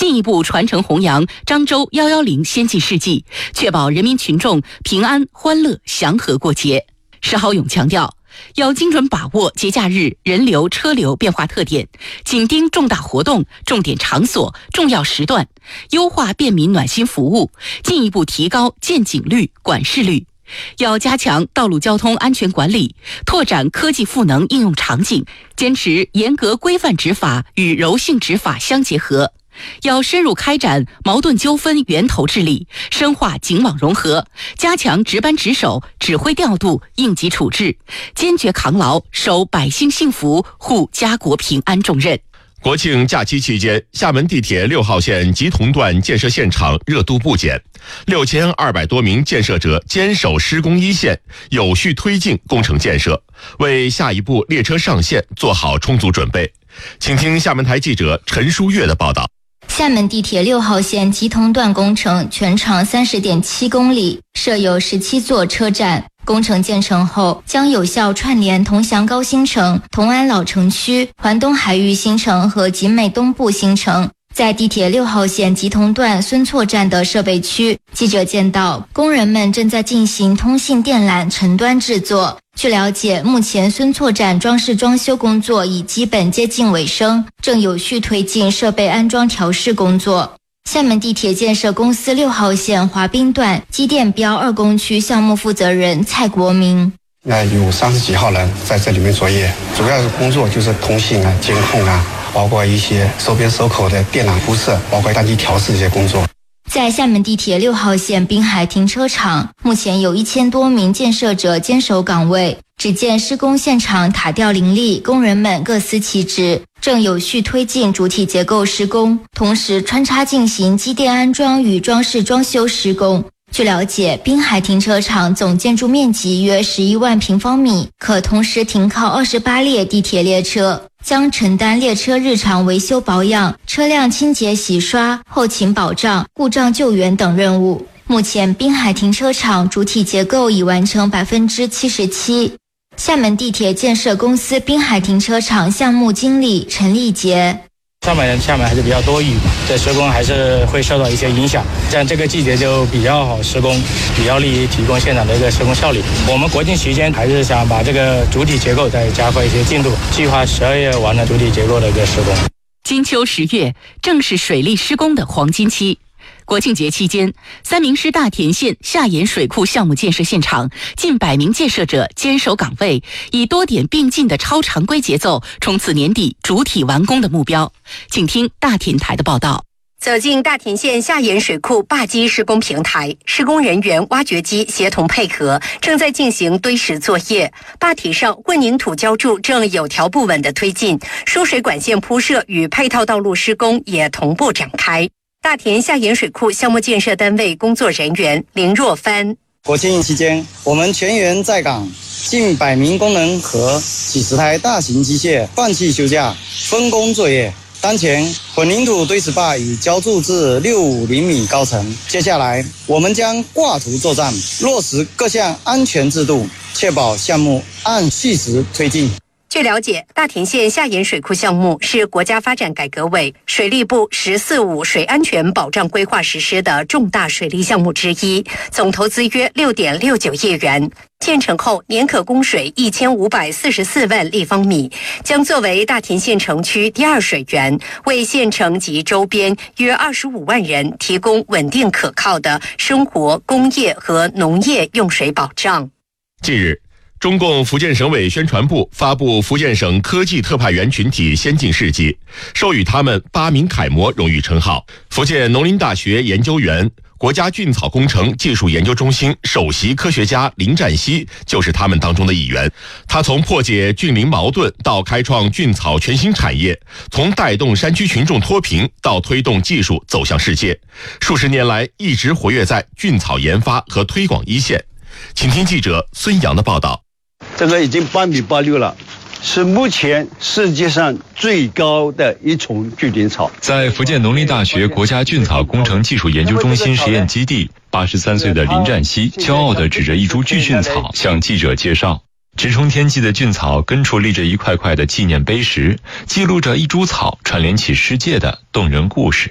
进一步传承弘扬漳州110先进事迹，确保人民群众平安、欢乐、祥和过节。石浩勇强调，要精准把握节假日人流车流变化特点，紧盯重大活动、重点场所、重要时段，优化便民暖心服务，进一步提高见警率、管事率。要加强道路交通安全管理，拓展科技赋能应用场景，坚持严格规范执法与柔性执法相结合。要深入开展矛盾纠纷源头治理，深化警网融合，加强值班值守、指挥调度、应急处置，坚决扛牢守百姓幸福、护家国平安重任。 国庆假期期间，厦门地铁6号线吉同段建设现场热度不减，6200多名建设者坚守施工一线，有序推进工程建设，为下一步列车上线做好充足准备。请听厦门台记者陈淑月的报道。 厦门地铁6号线吉同段工程全长30.7公里，设有17座车站。工程建成后，将有效串联桐祥高新城、同安老城区、环东海域新城和集美东部新城。在地铁6号线吉同段孙厝站的设备区，记者见到工人们正在进行通信电缆成端制作。据了解，目前孙厝站装饰装修工作已基本接近尾声，正有序推进设备安装调试工作。厦门地铁建设公司6号线华滨段机电标2工区项目负责人蔡国明。 有30几号人在这里面作业，主要的工作就是通信啊、监控啊，包括一些收边收口的电缆铺设，包括单机调试这些工作。 在厦门地铁6号线滨海停车场，目前有1000多名建设者坚守岗位。只见施工现场塔吊林立，工人们各司其职，正有序推进主体结构施工，同时穿插进行机电安装与装饰装修施工。据了解，滨海停车场总建筑面积约11万平方米，可同时停靠28列地铁列车，将承担列车日常维修保养、车辆清洁洗刷、后勤保障、故障救援等任务。目前滨海停车场主体结构已完成77%。厦门地铁建设公司滨海停车场项目经理陈立杰。 厦门还是比较多雨嘛，这施工还是会受到一些影响。像这个季节就比较好施工，比较利于提供现场的一个施工效率。我们国庆期间还是想把这个主体结构再加快一些进度，计划12月完成主体结构的一个施工。 金秋10月正是水利施工的黄金期。国庆节期间，三明市大田县下沿水库项目建设现场，近100名建设者坚守岗位，以多点并进的超常规节奏冲刺年底主体完工的目标。请听大田台的报道。 走进大田县下沿水库坝基施工平台，施工人员挖掘机协同配合，正在进行堆石作业。坝体上混凝土浇筑正有条不紊地推进，输水管线铺设与配套道路施工也同步展开。大田下沿水库项目建设单位工作人员林若帆。 国庆期间，我们全员在岗，近100名工人和几十台大型机械放弃休假，分工作业。当前混凝土堆石坝已浇筑至650米高层，接下来我们将挂图作战，落实各项安全制度，确保项目按序时推进。 据了解，大田县下沿水库项目是国家发展改革委、水利部“1045”水安全保障规划实施的重大水利项目之一，总投资约6.69亿元。建成后，年可供水1544万立方米，将作为大田县城区第2水源，为县城及周边约25万人提供稳定可靠的生活、工业和农业用水保障。 近日，中共福建省委宣传部发布福建省科技特派员群体先进事迹，授予他们8名楷模荣誉称号。福建农林大学研究员、国家菌草工程技术研究中心首席科学家林占西就是他们当中的一员。他从破解菌林矛盾到开创菌草全新产业，从带动山区群众脱贫到推动技术走向世界，数十年来一直活跃在菌草研发和推广一线。请听记者孙阳的报道。 这个已经8.86米了，是目前世界上最高的一种菌林草。 在福建农林大学国家菌草工程技术研究中心实验基地，83岁的林占西骄傲地指着一株巨菌草向记者介绍，直冲天际的菌草根处立着一块块的纪念碑石，记录着一株草串联起世界的动人故事。